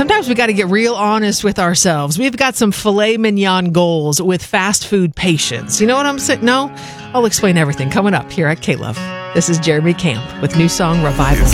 Sometimes we got to get real honest with ourselves. We've got some filet mignon goals with fast food patience. You know what I'm saying? No? I'll explain everything coming up here at K-Love. This is Jeremy Camp with new song Revival.